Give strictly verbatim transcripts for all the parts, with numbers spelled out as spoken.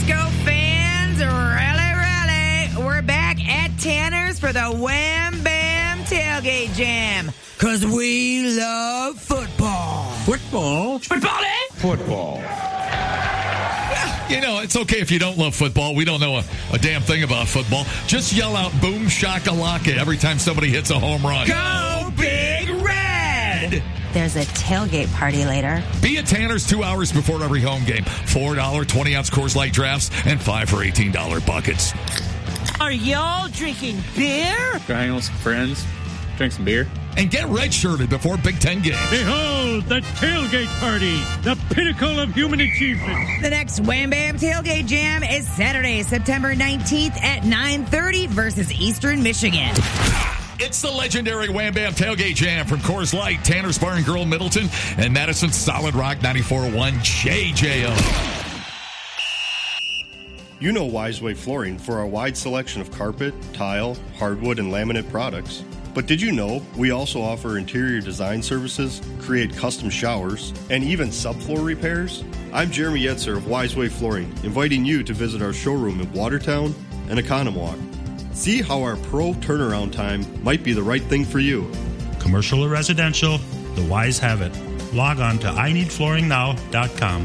Frisco fans, rally, rally. We're back at Tanner's for the Wham Bam Tailgate Jam. Because we love football. Football? Football, eh? Football. Well, you know, it's okay if you don't love football. We don't know a, a damn thing about football. Just yell out boom shakalaka every time somebody hits a home run. Go Big Red! There's a tailgate party later. Be at Tanner's two hours before every home game. four dollars twenty-ounce Coors Light drafts and five for eighteen dollars buckets. Are y'all drinking beer? Go hang out with some friends, drink some beer. And get red-shirted before Big Ten games. Behold, the tailgate party, the pinnacle of human achievement. The next Wham Bam Tailgate Jam is Saturday, September nineteenth at nine thirty versus Eastern Michigan. It's the legendary Wham Bam Tailgate Jam from Coors Light, Tanner's Bar and Grill, Middleton, and Madison's Solid Rock ninety-four point one J J O. You know Wiseway Flooring for our wide selection of carpet, tile, hardwood, and laminate products. But did you know we also offer interior design services, create custom showers, and even subfloor repairs? I'm Jeremy Yetzer of Wiseway Flooring, inviting you to visit our showroom in Watertown and Economwalk. See how our pro turnaround time might be the right thing for you. Commercial or residential, the Wise have it. Log on to I need flooring now dot com.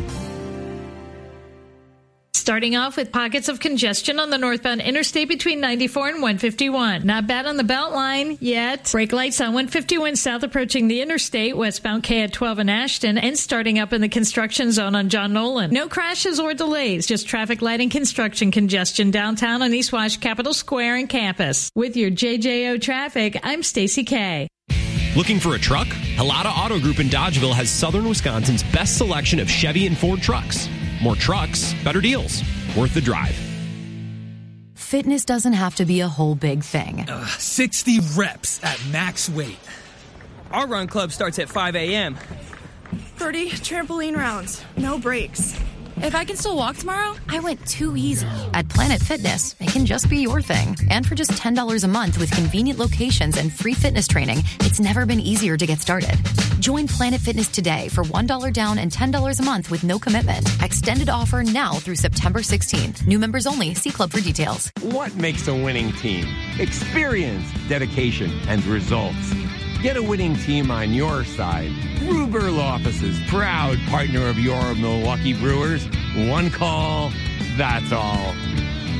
Starting off with pockets of congestion on the northbound interstate between ninety-four and one fifty-one. Not bad on the Beltline yet. Brake lights on one fifty-one south approaching the interstate, westbound K at twelve in Ashton, and starting up in the construction zone on John Nolan. No crashes or delays, just traffic light and construction congestion downtown on East Wash, Capitol Square, and campus. With your J J O traffic, I'm Stacy Kay. Looking for a truck? Helata Auto Group in Dodgeville has southern Wisconsin's best selection of Chevy and Ford trucks. More trucks, better deals. Worth the drive. Fitness doesn't have to be a whole big thing. Uh, sixty reps at max weight. Our run club starts at five a.m. thirty trampoline rounds. No breaks. If I can still walk tomorrow, I went too easy. At Planet Fitness, it can just be your thing. And for just ten dollars a month with convenient locations and free fitness training, it's never been easier to get started. Join Planet Fitness today for one dollar down and ten dollars a month with no commitment. Extended offer now through September sixteenth. New members only. See club for details. What makes a winning team? Experience, dedication, and results. Get a winning team on your side. Ruger Law Offices, proud partner of your Milwaukee Brewers. One call, that's all.